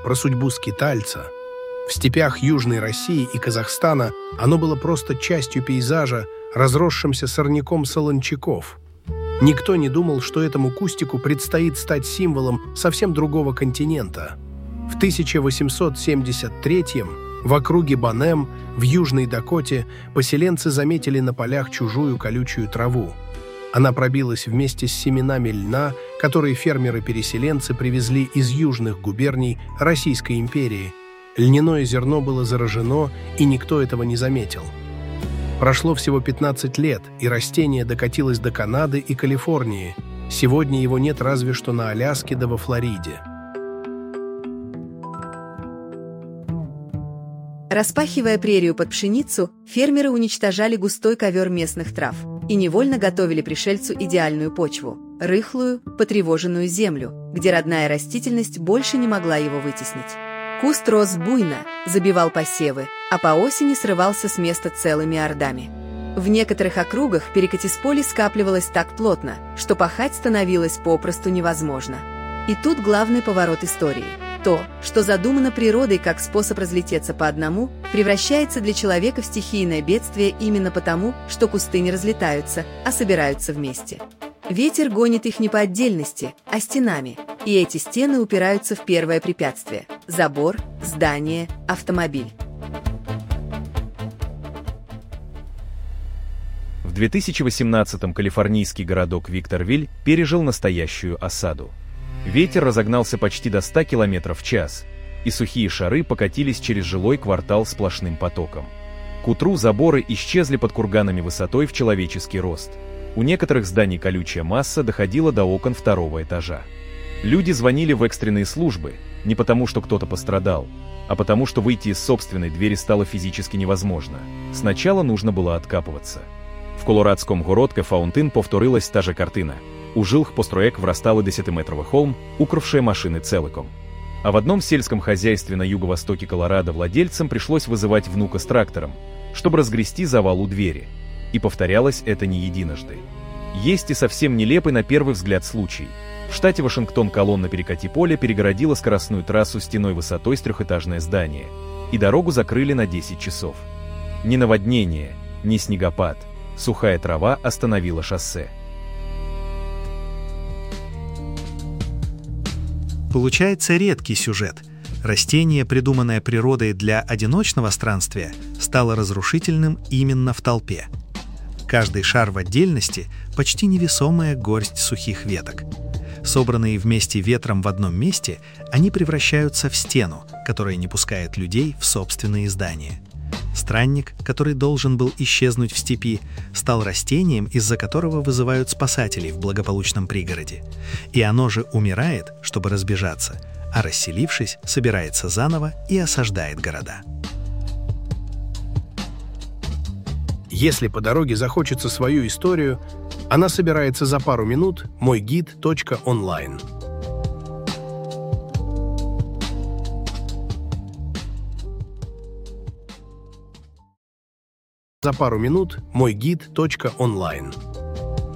про судьбу скитальца. В степях Южной России и Казахстана оно было просто частью пейзажа, разросшимся сорняком солончаков. Никто не думал, что этому кустику предстоит стать символом совсем другого континента. В 1873-м в округе Банем в Южной Дакоте поселенцы заметили на полях чужую колючую траву. Она пробилась вместе с семенами льна, которые фермеры-переселенцы привезли из южных губерний Российской империи. Льняное зерно было заражено, и никто этого не заметил. Прошло всего 15 лет, и растение докатилось до Канады и Калифорнии. Сегодня его нет разве что на Аляске да во Флориде. Распахивая прерию под пшеницу, фермеры уничтожали густой ковер местных трав и невольно готовили пришельцу идеальную почву – рыхлую, потревоженную землю, где родная растительность больше не могла его вытеснить. Куст рос буйно, забивал посевы, а по осени срывался с места целыми ордами. В некоторых округах перекати-поле скапливалось так плотно, что пахать становилось попросту невозможно. И тут главный поворот истории. То, что задумано природой как способ разлететься по одному, превращается для человека в стихийное бедствие именно потому, что кусты не разлетаются, а собираются вместе. Ветер гонит их не по отдельности, а стенами, и эти стены упираются в первое препятствие – забор, здание, автомобиль. В 2018-м калифорнийский городок Викторвиль пережил настоящую осаду. Ветер разогнался почти до 100 км в час, и сухие шары покатились через жилой квартал сплошным потоком. К утру заборы исчезли под курганами высотой в человеческий рост. У некоторых зданий колючая масса доходила до окон второго этажа. Люди звонили в экстренные службы не потому, что кто-то пострадал, а потому, что выйти из собственной двери стало физически невозможно. Сначала нужно было откапываться. В колорадському городке Фаунтин повторилась та же картина. У жилых построек врастал 10-метровый холм, укрывший машины целиком. А в одном сельском хозяйстве на юго-востоке Колорадо владельцам пришлось вызывать внука с трактором, чтобы разгрести завал у двери. И повторялось это не единожды. Есть и совсем нелепый на первый взгляд случай. В штате Вашингтон колонна перекати-поля перегородила скоростную трассу стеной высотой с трехэтажное здание, и дорогу закрыли на 10 часов. Ни наводнение, ни снегопад, сухая трава остановила шоссе. Получается редкий сюжет. Растение, придуманное природой для одиночного странствия, стало разрушительным именно в толпе. Каждый шар в отдельности – почти невесомая горсть сухих веток. Собранные вместе ветром в одном месте, они превращаются в стену, которая не пускает людей в собственные здания. Странник, который должен был исчезнуть в степи, стал растением, из-за которого вызывают спасателей в благополучном пригороде. И оно же умирает, чтобы разбежаться, а расселившись, собирается заново и осаждает города. Если по дороге захочется свою историю, она собирается за пару минут moygid.online. За пару минут moygid.online.